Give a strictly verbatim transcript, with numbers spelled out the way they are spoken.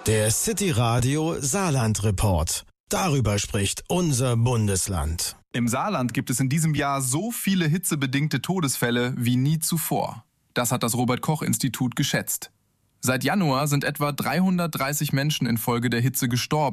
Der City Radio Saarland Report. Darüber spricht unser Bundesland. Im Saarland gibt es in diesem Jahr so viele hitzebedingte Todesfälle wie nie zuvor. Das hat das Robert-Koch-Institut geschätzt. Seit Januar sind etwa dreihundertdreißig Menschen infolge der Hitze gestorben.